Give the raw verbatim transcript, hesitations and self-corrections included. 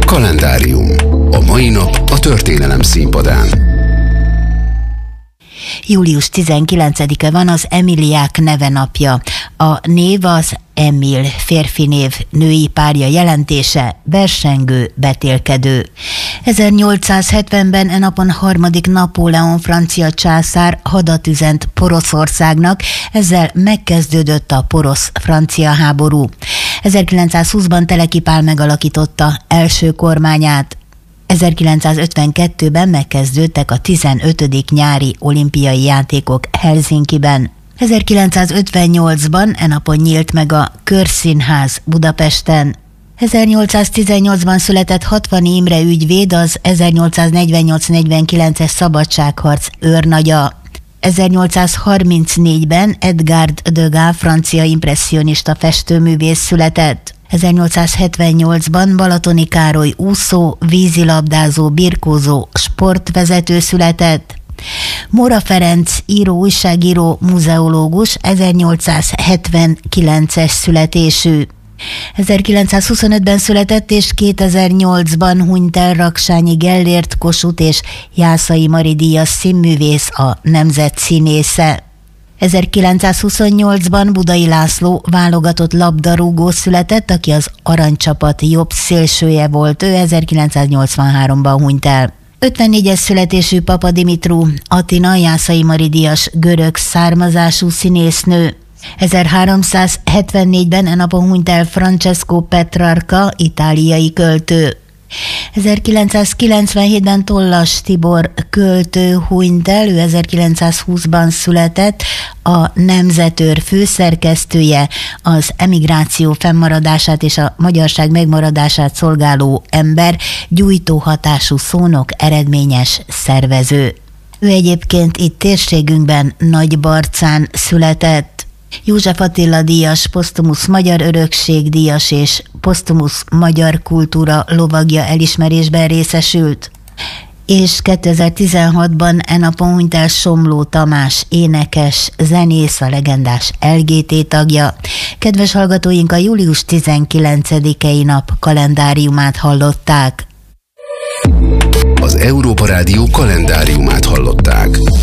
Kalendárium. A mai nap a történelem színpadán. július tizenkilencedike van, az Emiliák nevenapja. A név az Emil, férfi név, női párja jelentése, versengő, betélkedő. ezernyolcszázhetvenben e napon harmadik Napóleon francia császár hadat üzent Poroszországnak, ezzel megkezdődött a porosz-francia háború. ezerkilencszázhúszban Teleki Pál megalakította első kormányát. ezerkilencszázötvenkettőben megkezdődtek a tizenötödik nyári olimpiai játékok Helsinkiben. ezerkilencszázötvennyolcban e napon nyílt meg a Körszínház Budapesten. ezernyolcszáztizennyolcban született Hatvani Imre ügyvéd, az ezernyolcszáznegyvennyolc negyvenkilences szabadságharc őrnagya. ezernyolcszázharmincnégyben Edgard Degas francia impresszionista festőművész született. ezernyolcszázhetvennyolcban Balatoni Károly úszó, vízilabdázó, birkózó, sportvezető született. Móra Ferenc író, újságíró, muzeológus, ezernyolcszázhetvenkilences születésű. ezerkilencszázhuszonötben született és kétezer-nyolcban hunyt el Raksányi Gellért Kossuth és Jászai Mari díjas színművész, a nemzet színésze. ezerkilencszázhuszonnyolcban Budai László válogatott labdarúgó született, aki az aranycsapat jobb szélsője volt, ő ezerkilencszáznyolcvanháromban hunyt el. ötvennégyes születésű Papa Dimitru Atina, Jászai Mari díjas görög származású színésznő. ezerháromszázhetvennégyben e napon hunyt el Francesco Petrarca, itáliai költő. ezerkilencszázkilencvenhétben Tollas Tibor költő hunyt el, ő ezerkilencszázhúszban született, a Nemzetőr főszerkesztője, az emigráció fennmaradását és a magyarság megmaradását szolgáló ember, gyújtó hatású szónok, eredményes szervező. Ő egyébként itt térségünkben Nagybarcán született. József Attila díjas, posztumusz magyar örökség díjas és posztumusz magyar kultúra lovagja elismerésben részesült. És kétezer-tizenhatban e napon hunyt el Somló Tamás, énekes, zenész, a legendás el gé té tagja. Kedves hallgatóink, a július tizenkilencedikei nap kalendáriumát hallották. Az Európa Rádió kalendáriumát hallották.